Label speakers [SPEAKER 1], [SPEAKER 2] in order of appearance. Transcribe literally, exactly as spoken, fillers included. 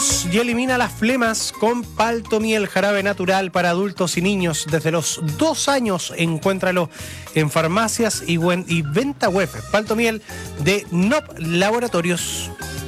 [SPEAKER 1] niños y elimina las flemas con Paltomiel, jarabe natural para adultos y niños desde los dos años. Encuéntralo en farmacias y, y venta web. Paltomiel de N O P Laboratorios.